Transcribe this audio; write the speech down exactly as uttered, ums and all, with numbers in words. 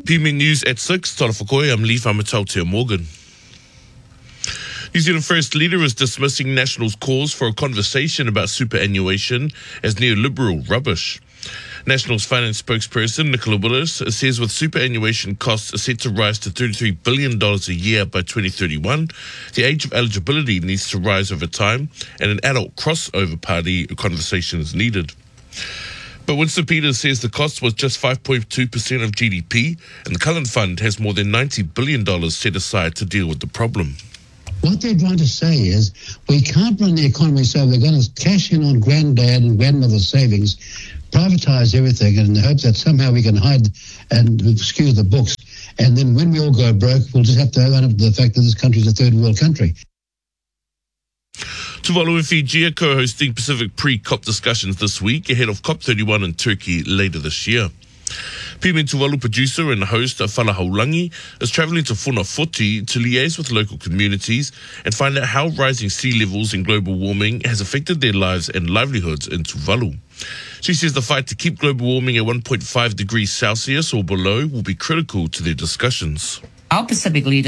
P M News at six, Tala Whakoe, I'm Lee Whamatau Morgan. New Zealand First Leader is dismissing National's calls for a conversation about superannuation as neoliberal rubbish. National's finance spokesperson Nicola Willis says with superannuation costs set to rise to thirty-three billion dollars a year by twenty thirty-one, the age of eligibility needs to rise over time and an adult crossover party conversation is needed. But Winston Peters says the cost was just five point two percent of G D P and the Cullen Fund has more than ninety billion dollars set aside to deal with the problem. What they're trying to say is we can't run the economy so we're going to cash in on granddad and grandmother's savings, privatise everything in the hope that somehow we can hide and skew the books. And then when we all go broke, we'll just have to own up to the fact that this country is a third world country. Tuvalu and Fiji are co-hosting Pacific pre-COP discussions this week ahead of COP thirty-one in Turkey later this year. P M Tuvalu producer and host Fala Haulangi is travelling to Funafuti to liaise with local communities and find out how rising sea levels and global warming has affected their lives and livelihoods in Tuvalu. She says the fight to keep global warming at one point five degrees Celsius or below will be critical to their discussions. Our Pacific leaders